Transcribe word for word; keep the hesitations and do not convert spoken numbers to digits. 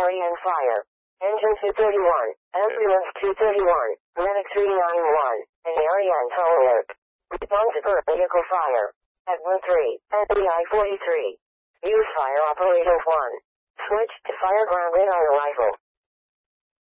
Ariane fire. Engine two thirty-one, Ambulance two thirty-one, Medic three ninety-one, and Ariane tow alert. Respond to current vehicle fire. At one three, F B I forty-three. Use fire operator one. Switch to fire ground radar rifle.